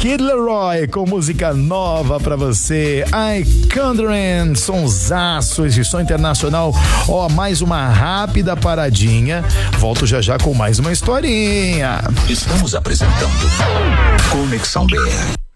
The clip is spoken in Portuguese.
Kid Leroy com música nova pra você. Conjuring, sonsaço, esse som internacional. Mais uma rápida paradinha. Volto já com mais uma historinha. Estamos apresentando Conexão BR.